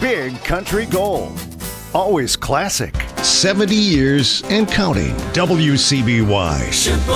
Big Country Gold. Always classic. 70 years and counting. WCBY.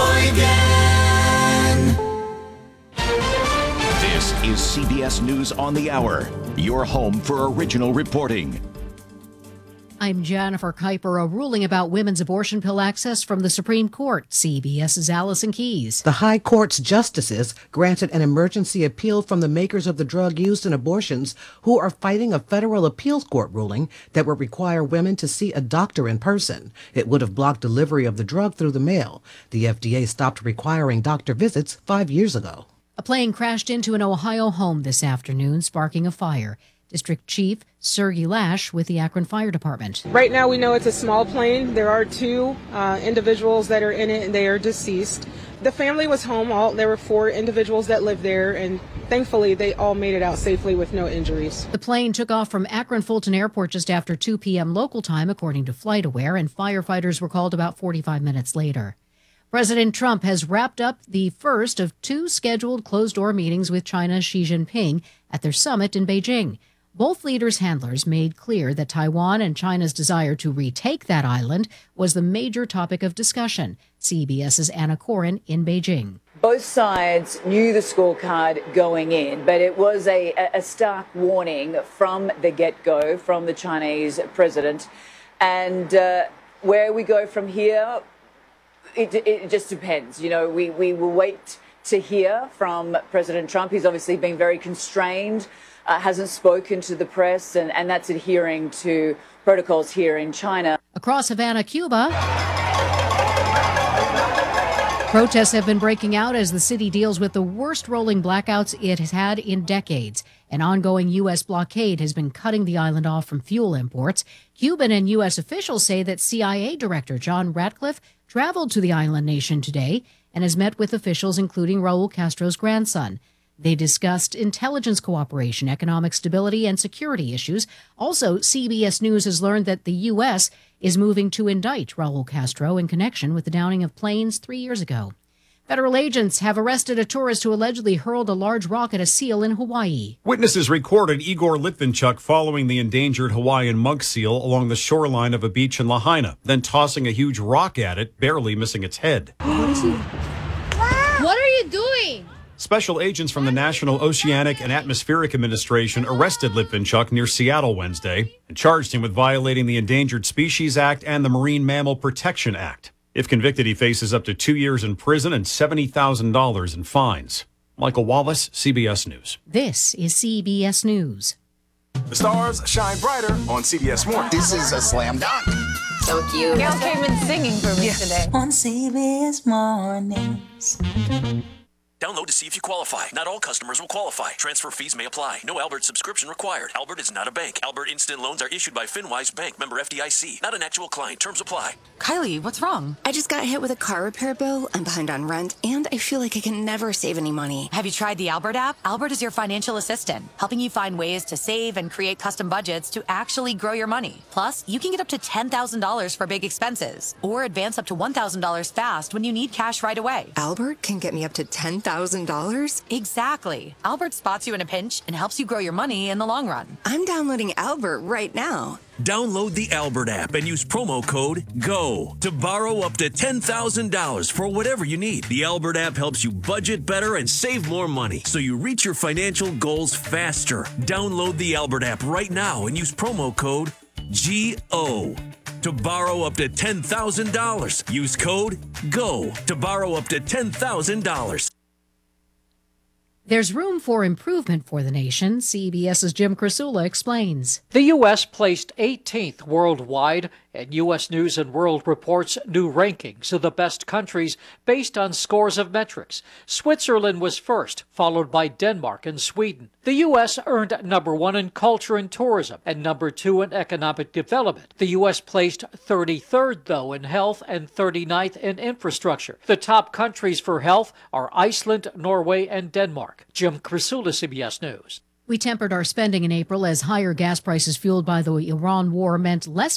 This is CBS News on the Hour, your home for original reporting. I'm Jennifer Kuiper. A ruling about women's abortion pill access from the Supreme Court. CBS's Allison Keyes. The High Court's justices granted an emergency appeal from the makers of the drug used in abortions who are fighting a federal appeals court ruling that would require women to see a doctor in person. It would have blocked delivery of the drug through the mail. The FDA stopped requiring doctor visits 5 years ago. A plane crashed into an Ohio home this afternoon, sparking a fire. District Chief Sergey Lash with the Akron Fire Department. Right now we know it's a small plane. There are two individuals that are in it and they are deceased. The family was home. There were 4 individuals that lived there, and thankfully they all made it out safely with no injuries. The plane took off from Akron Fulton Airport just after 2 p.m. local time, according to FlightAware, and firefighters were called about 45 minutes later. President Trump has wrapped up the first of 2 scheduled closed-door meetings with China's Xi Jinping at their summit in Beijing. Both leaders' handlers made clear that Taiwan and China's desire to retake that island was the major topic of discussion. CBS's Anna Corin in Beijing. Both sides knew the scorecard going in, but it was a stark warning from the get-go from the Chinese president. And where we go from here, it just depends. You know, we will wait to hear from President Trump. He's obviously been very constrained. Hasn't spoken to the press, and that's adhering to protocols here in China. Across Havana, Cuba, protests have been breaking out as the city deals with the worst rolling blackouts it has had in decades. An ongoing U.S. blockade has been cutting the island off from fuel imports. Cuban and U.S. officials say that CIA Director John Ratcliffe traveled to the island nation today and has met with officials including Raul Castro's grandson. They discussed intelligence cooperation, economic stability, and security issues. Also, CBS News has learned that the U.S. is moving to indict Raul Castro in connection with the downing of planes 3 years ago. Federal agents have arrested a tourist who allegedly hurled a large rock at a seal in Hawaii. Witnesses recorded Igor Litvinchuk following the endangered Hawaiian monk seal along the shoreline of a beach in Lahaina, then tossing a huge rock at it, barely missing its head. What are you doing? Special agents from the National Oceanic and Atmospheric Administration arrested Litvinchuk near Seattle Wednesday and charged him with violating the Endangered Species Act and the Marine Mammal Protection Act. If convicted, he faces up to 2 years in prison and $70,000 in fines. Michael Wallace, CBS News. This is CBS News. The stars shine brighter on CBS Mornings. This is a slam dunk. So cute. Gail came in singing for me today. On CBS Mornings. Download to see if you qualify. Not all customers will qualify. Transfer fees may apply. No Albert subscription required. Albert is not a bank. Albert Instant Loans are issued by FinWise Bank, member FDIC. Not an actual client. Terms apply. Kylie, what's wrong? I just got hit with a car repair bill. I'm behind on rent, and I feel like I can never save any money. Have you tried the Albert app? Albert is your financial assistant, helping you find ways to save and create custom budgets to actually grow your money. Plus, you can get up to $10,000 for big expenses, or advance up to $1,000 fast when you need cash right away. Albert can get me up to $10,000? Exactly. Albert spots you in a pinch and helps you grow your money in the long run. I'm downloading Albert right now. Download the Albert app and use promo code GO to borrow up to $10,000 for whatever you need. The Albert app helps you budget better and save more money so you reach your financial goals faster. Download the Albert app right now and use promo code GO to borrow up to $10,000. Use code GO to borrow up to $10,000. There's room for improvement for the nation. CBS's Jim Krasula explains. The U.S. placed 18th worldwide, and U.S. News & World reports new rankings of the best countries based on scores of metrics. Switzerland was first, followed by Denmark and Sweden. The U.S. earned number 1 in culture and tourism and number 2 in economic development. The U.S. placed 33rd, though, in health and 39th in infrastructure. The top countries for health are Iceland, Norway, and Denmark. Jim Krasula, CBS News. We tempered our spending in April as higher gas prices fueled by the Iran war meant less